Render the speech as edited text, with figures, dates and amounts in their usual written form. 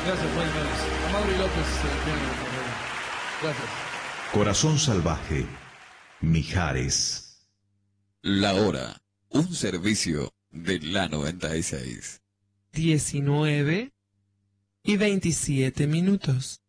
Gracias, Juan Manos. A Mauri López, piano, por favor. Gracias. Corazón salvaje, Mijares. La hora, un servicio de la 96. 19:27.